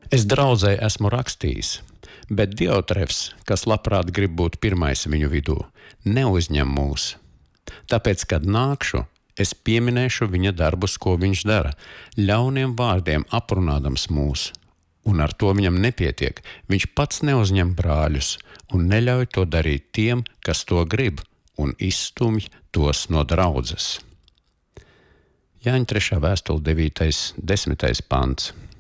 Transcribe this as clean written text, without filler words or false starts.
Es draudzēji esmu rakstījis, bet Diotrefs, kas labprāt grib būt pirmais viņu vidū, neuzņem mūs. Tāpēc, kad nākšu, es pieminēšu viņa darbus, ko viņš dara, ļauniem vārdiem aprunādams mūs. Un ar to viņam nepietiek. Viņš pats neuzņem brāļus un neļauj to darīt tiem, kas to grib, un izstumj tos no draudzes. Jāņa 3. vēstule 9. 10. pants.